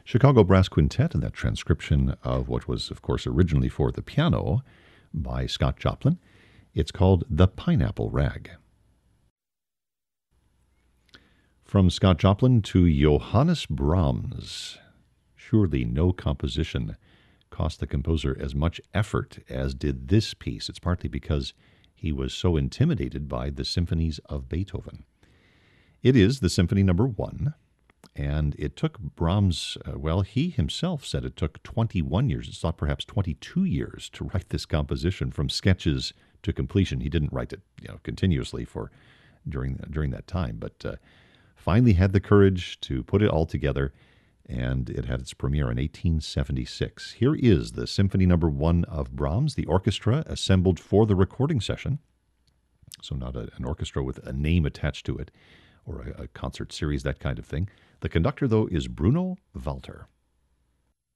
Chicago Brass Quintet, and that transcription of what was, of course, originally for the piano by Scott Joplin. It's called The Pineapple Rag. From Scott Joplin to Johannes Brahms. Surely no composition cost the composer as much effort as did this piece. It's partly because he was so intimidated by the symphonies of Beethoven. It is the Symphony Number 1, and it took Brahms, he himself said it took 21 years. It's thought perhaps 22 years to write this composition from sketches to completion. He didn't write it, continuously during that time, but finally had the courage to put it all together, and it had its premiere in 1876. Here is the Symphony Number 1 of Brahms, the orchestra assembled for the recording session, so not an orchestra with a name attached to it, or a concert series, that kind of thing. The conductor, though, is Bruno Walter.